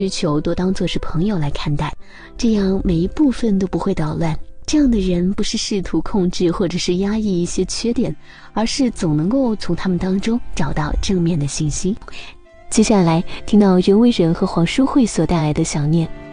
需求都当作是朋友来看待，这样每一部分都不会捣乱。这样的人不是试图控制或者是压抑一些缺点，而是总能够从他们当中找到正面的信息。接下来听到袁惟仁和黄淑慧所带来的《想念》。